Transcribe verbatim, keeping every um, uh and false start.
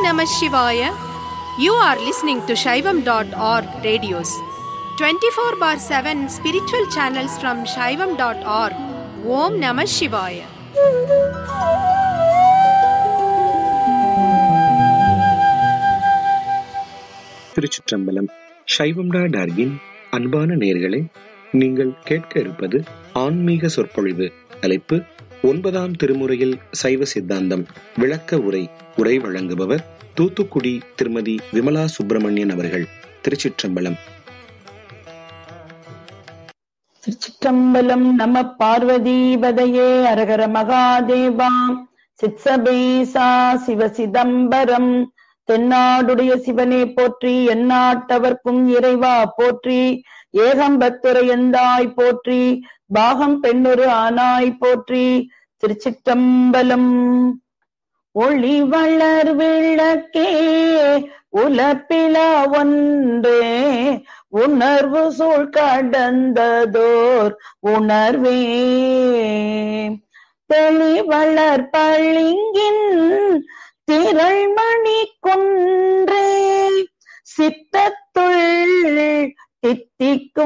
Namah Shivaya. You are listening to Shaivam dot org radios. twenty-four bar seven spiritual channels from Shaivam dot org. Om Namah Shivaya. திருச்சிற்றம்பலம். சைவம் dot ஆர்கின் அன்பான நேயர்களே, நீங்கள் கேட்க இருப்பது ஆன்மீக சொற்பொழிவு. தலைப்பு ஒன்பதாம் திருமுறையில் சைவ சித்தாந்தம் விளக்க உரை. உரை வழங்குபவர் தூத்துக்குடி திருமதி விமலா சுப்பிரமணியன் அவர்கள். திருச்சிற்றம்பலம். திருச்சிற்றம்பலம். நம பார்வதீபதையே அரகர மகாதேவா. சித்சபேசா சிவ சிதம்பரம். தென்னாடுடைய சிவனே போற்றி, எந்நாட்டவர்க்கும் இறைவா போற்றி. ஏகம்பத்துரை எந்தாய் போற்றி, பாகம் பெண்ணொரு ஆனாய் போற்றி. திருச்சிற்றம்பலம். ஒளி வளர் விளக்கே உலப்பிலா ஒன்றே, உணர்வு சூழ் கடந்ததோர் உணர்வே. தெளி வளர் பளிங்கின் திரள்ம